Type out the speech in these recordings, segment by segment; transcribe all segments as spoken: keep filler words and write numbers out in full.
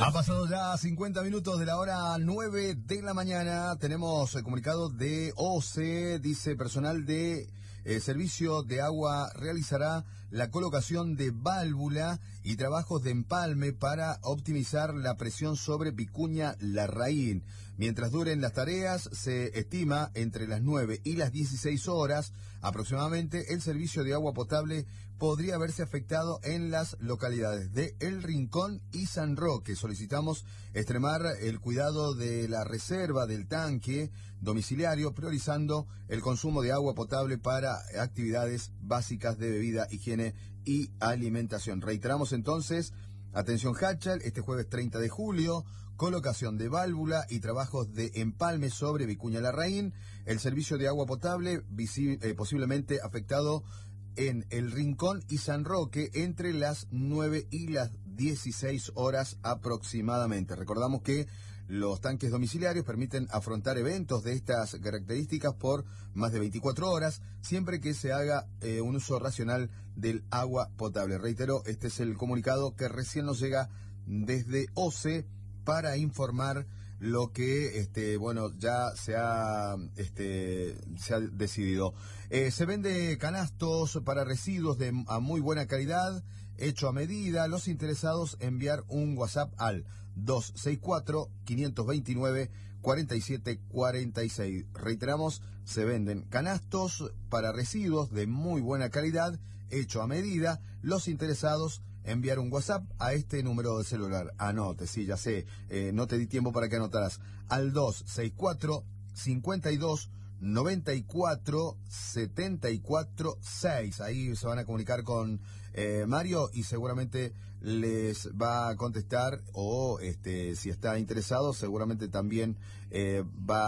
Ha pasado ya cincuenta minutos de la hora nueve de la mañana. Tenemos el comunicado de O C E. Dice: personal de eh, servicio de agua realizará la colocación de válvula y trabajos de empalme para optimizar la presión sobre Vicuña Larraín. Mientras duren las tareas, se estima entre las nueve y las dieciséis horas aproximadamente, el servicio de agua potable podría verse afectado en las localidades de El Rincón y San Roque. Solicitamos extremar el cuidado de la reserva del tanque domiciliario, priorizando el consumo de agua potable para actividades básicas de bebida, higiene y alimentación. Reiteramos entonces: atención Hachal, este jueves treinta de julio, colocación de válvula y trabajos de empalme sobre Vicuña Larraín. El servicio de agua potable visi- eh, posiblemente afectado en El Rincón y San Roque entre las nueve y las dieciséis horas aproximadamente. Recordamos que los tanques domiciliarios permiten afrontar eventos de estas características por más de veinticuatro horas, siempre que se haga eh, un uso racional del agua potable. Reitero, este es el comunicado que recién nos llega desde O C E para informar lo que, este, bueno, ya se ha, este, se ha decidido. Eh, se vende canastos para residuos de a muy buena calidad, hecho a medida. Los interesados, enviar un WhatsApp al dos seis cuatro, cinco dos nueve, cuatro siete cuatro seis. Reiteramos, se venden canastos para residuos de muy buena calidad, hecho a medida. Los interesados, enviar un WhatsApp a este número de celular. Anote, sí, ya sé, eh, no te di tiempo para que anotaras. Al dos seis cuatro, cinco dos, nueve cuatro, siete cuatro seis. Ahí se van a comunicar con eh, Mario y seguramente les va a contestar, o este, si está interesado, seguramente también eh,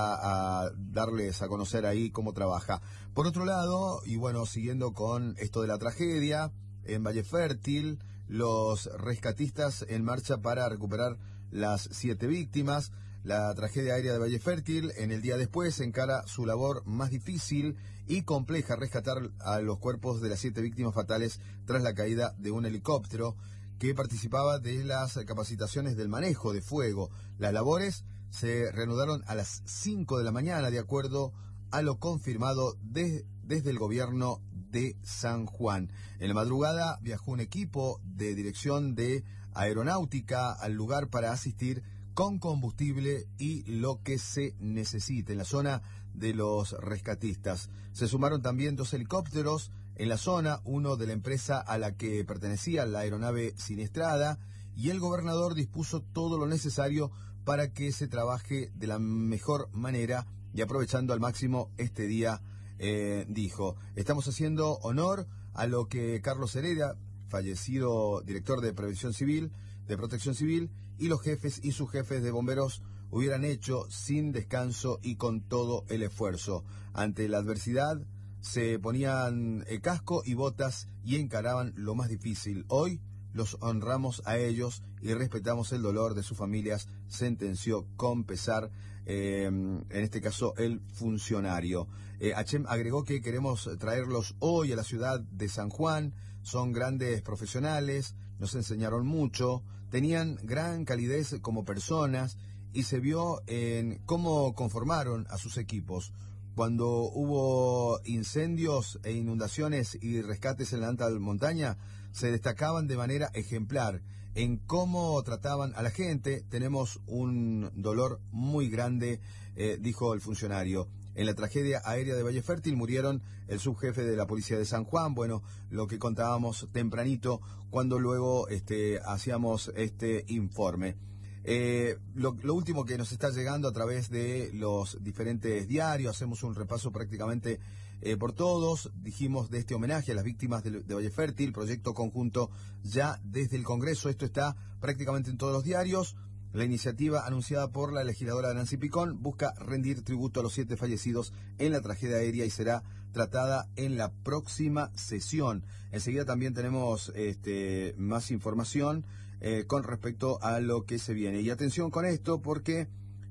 va a darles a conocer ahí cómo trabaja. Por otro lado, y bueno, siguiendo con esto de la tragedia, en Valle Fértil, los rescatistas en marcha para recuperar las siete víctimas. La tragedia aérea de Valle Fértil, en el día después, encara su labor más difícil y compleja: rescatar a los cuerpos de las siete víctimas fatales tras la caída de un helicóptero que participaba de las capacitaciones del manejo de fuego. Las labores se reanudaron a las cinco de la mañana, de acuerdo a lo confirmado de, desde el gobierno de San Juan. En la madrugada viajó un equipo de dirección de aeronáutica al lugar para asistir con combustible y lo que se necesite en la zona de los rescatistas. Se sumaron también dos helicópteros en la zona, uno de la empresa a la que pertenecía la aeronave siniestrada, y el gobernador dispuso todo lo necesario para que se trabaje de la mejor manera y aprovechando al máximo este día. Eh, dijo: estamos haciendo honor a lo que Carlos Heredia, fallecido director de Prevención Civil, de Protección Civil, y los jefes y subjefes de bomberos hubieran hecho sin descanso y con todo el esfuerzo. Ante la adversidad se ponían el casco y botas y encaraban lo más difícil. Hoy los honramos a ellos y respetamos el dolor de sus familias, sentenció con pesar, eh, en este caso, el funcionario. Eh, Achem agregó que queremos traerlos hoy a la ciudad de San Juan. Son grandes profesionales, nos enseñaron mucho, tenían gran calidez como personas y se vio en cómo conformaron a sus equipos. Cuando hubo incendios e inundaciones y rescates en la alta montaña, se destacaban de manera ejemplar en cómo trataban a la gente. Tenemos un dolor muy grande, eh, dijo el funcionario. En la tragedia aérea de Valle Fértil murieron el subjefe de la policía de San Juan, bueno, lo que contábamos tempranito cuando luego este, hacíamos este informe. Eh, lo, lo último que nos está llegando a través de los diferentes diarios, hacemos un repaso prácticamente eh, por todos. Dijimos de este homenaje a las víctimas de, de Valle Fértil, proyecto conjunto ya desde el Congreso. Esto está prácticamente en todos los diarios. La iniciativa anunciada por la legisladora Nancy Picón busca rendir tributo a los siete fallecidos en la tragedia aérea y será tratada en la próxima sesión. Enseguida también tenemos este, más información eh, con respecto a lo que se viene. Y atención con esto porque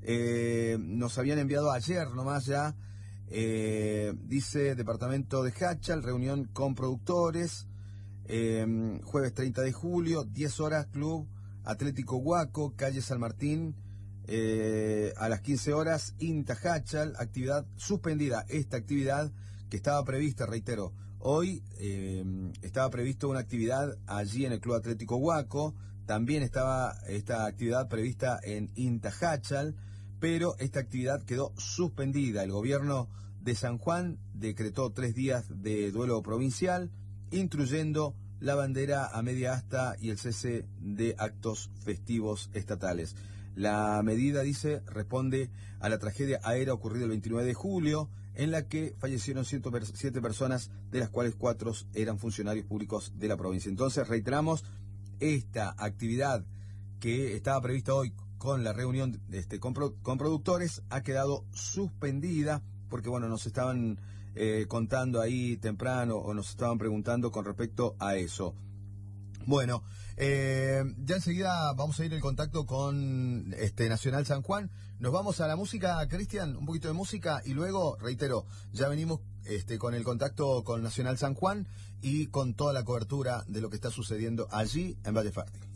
eh, nos habían enviado ayer nomás ya, eh, dice Departamento de Hachal, reunión con productores, eh, jueves treinta de julio, diez horas, Club Atlético Huaco, calle San Martín, eh, a las quince horas, Intajachal, actividad suspendida. Esta actividad que estaba prevista, reitero, hoy eh, estaba previsto una actividad allí en el Club Atlético Huaco, también estaba esta actividad prevista en Intajachal, pero esta actividad quedó suspendida. El gobierno de San Juan decretó tres días de duelo provincial, incluyendo la bandera a media asta y el cese de actos festivos estatales. La medida, dice, responde a la tragedia aérea ocurrida el veintinueve de julio, en la que fallecieron ciento siete personas, de las cuales cuatro eran funcionarios públicos de la provincia. Entonces, reiteramos, esta actividad que estaba prevista hoy con la reunión este, con, pro, con productores ha quedado suspendida, porque bueno, nos estaban eh, contando ahí temprano o nos estaban preguntando con respecto a eso. Bueno, eh, ya enseguida vamos a ir en contacto con este Nacional San Juan. Nos vamos a la música, Cristian, un poquito de música, y luego, reitero, ya venimos este, con el contacto con Nacional San Juan y con toda la cobertura de lo que está sucediendo allí en Valle Fértil.